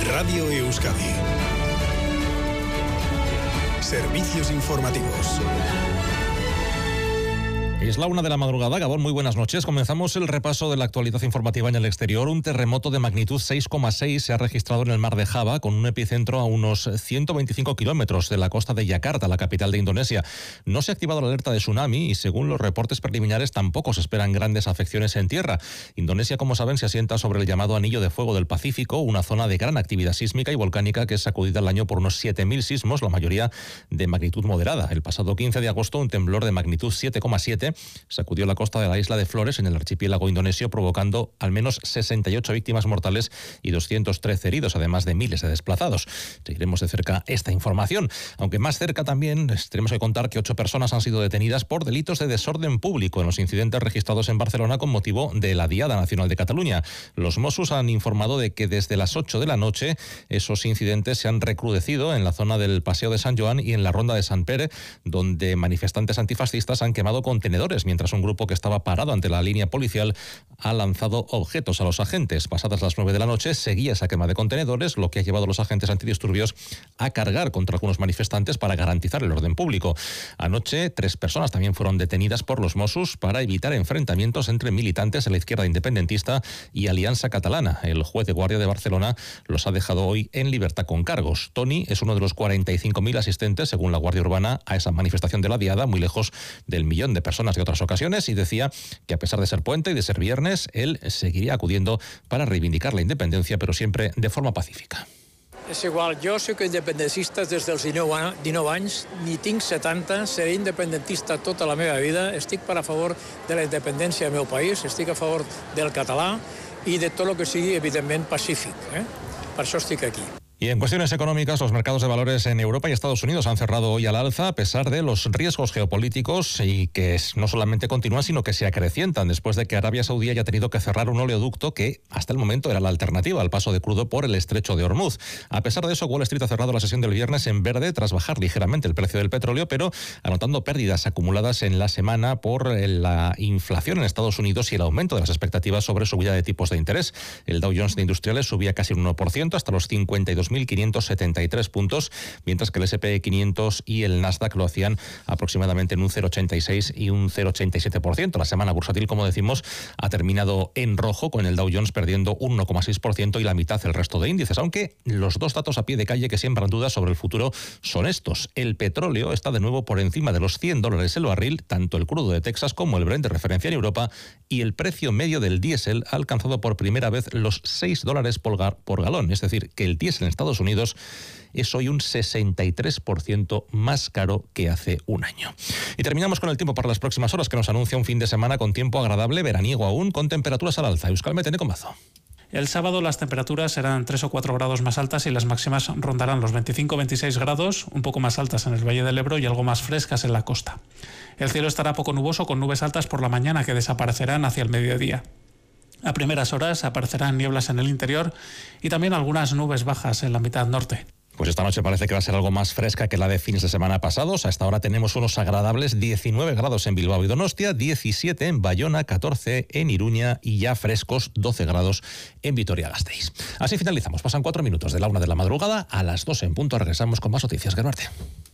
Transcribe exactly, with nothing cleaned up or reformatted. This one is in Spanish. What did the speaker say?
Radio Euskadi. Servicios informativos. Es la una de la madrugada. Gabón, muy buenas noches. Comenzamos el repaso de la actualidad informativa en el exterior. Un terremoto de magnitud seis coma seis se ha registrado en el mar de Java, con un epicentro a unos ciento veinticinco kilómetros de la costa de Yakarta, la capital de Indonesia. No se ha activado la alerta de tsunami y, según los reportes preliminares, tampoco se esperan grandes afecciones en tierra. Indonesia, como saben, se asienta sobre el llamado Anillo de Fuego del Pacífico, una zona de gran actividad sísmica y volcánica que es sacudida al año por unos siete mil sismos, la mayoría de magnitud moderada. El pasado quince de agosto, un temblor de magnitud siete coma siete sacudió la costa de la isla de Flores, en el archipiélago indonesio, provocando al menos sesenta y ocho víctimas mortales y doscientos trece heridos, además de miles de desplazados. Seguiremos de cerca esta información, aunque más cerca también tenemos que contar que ocho personas han sido detenidas por delitos de desorden público en los incidentes registrados en Barcelona con motivo de la Diada Nacional de Cataluña. Los Mossos han informado de que desde las ocho de la noche esos incidentes se han recrudecido en la zona del Paseo de San Joan y en la Ronda de Sant Pere, donde manifestantes antifascistas han quemado contenedores, mientras un grupo que estaba parado ante la línea policial ha lanzado objetos a los agentes. Pasadas las nueve de la noche seguía esa quema de contenedores, lo que ha llevado a los agentes antidisturbios a cargar contra algunos manifestantes para garantizar el orden público. Anoche, tres personas también fueron detenidas por los Mossos para evitar enfrentamientos entre militantes de la izquierda independentista y Alianza Catalana. El juez de guardia de Barcelona los ha dejado hoy en libertad con cargos. Toni es uno de los cuarenta y cinco mil asistentes, según la Guardia Urbana, a esa manifestación de la Diada, muy lejos del millón de personas de otras ocasiones, y decía que, a pesar de ser puente y de ser viernes, él seguiría acudiendo para reivindicar la independencia, pero siempre de forma pacífica. És igual, jo soc independentista des dels dinou anys, ni tinc setanta, seré independentista tota la meva vida, estic per a favor de la independència del meu país, estic a favor del català i de tot el que sigui, evidentment, pacífic. Eh? Per això estic aquí. Y en cuestiones económicas, los mercados de valores en Europa y Estados Unidos han cerrado hoy al alza a pesar de los riesgos geopolíticos, y que no solamente continúan, sino que se acrecientan después de que Arabia Saudí haya tenido que cerrar un oleoducto que hasta el momento era la alternativa al paso de crudo por el estrecho de Hormuz. A pesar de eso, Wall Street ha cerrado la sesión del viernes en verde tras bajar ligeramente el precio del petróleo, pero anotando pérdidas acumuladas en la semana por la inflación en Estados Unidos y el aumento de las expectativas sobre subida de tipos de interés. El Dow Jones de Industriales subía casi un uno por ciento hasta los cincuenta y dos mil quinientos setenta y tres puntos, mientras que el ese and pe quinientos y el Nasdaq lo hacían aproximadamente en un cero coma ochenta y seis y un cero coma ochenta y siete por ciento. La semana bursátil, como decimos, ha terminado en rojo, con el Dow Jones perdiendo un uno coma seis por ciento y la mitad el resto de índices, aunque los dos datos a pie de calle que siembran dudas sobre el futuro son estos. El petróleo está de nuevo por encima de los cien dólares el barril, tanto el crudo de Texas como el Brent de referencia en Europa, y el precio medio del diésel ha alcanzado por primera vez los seis dólares por, ga- por galón, es decir, que el diésel en Estados Unidos es hoy un sesenta y tres por ciento más caro que hace un año. Y terminamos con el tiempo para las próximas horas, que nos anuncia un fin de semana con tiempo agradable, veraniego aún, con temperaturas al alza. Euskalmet, Nekomazo. El sábado las temperaturas serán tres o cuatro grados más altas y las máximas rondarán los veinticinco a veintiséis grados, un poco más altas en el Valle del Ebro y algo más frescas en la costa. El cielo estará poco nuboso, con nubes altas por la mañana que desaparecerán hacia el mediodía. A primeras horas aparecerán nieblas en el interior y también algunas nubes bajas en la mitad norte. Pues esta noche parece que va a ser algo más fresca que la de fines de semana pasados. A esta hora tenemos unos agradables diecinueve grados en Bilbao y Donostia, diecisiete en Bayona, catorce en Iruña y ya frescos doce grados en Vitoria-Gasteiz. Así finalizamos. Pasan cuatro minutos de la una de la madrugada. A las dos en punto regresamos con más noticias. Germarte.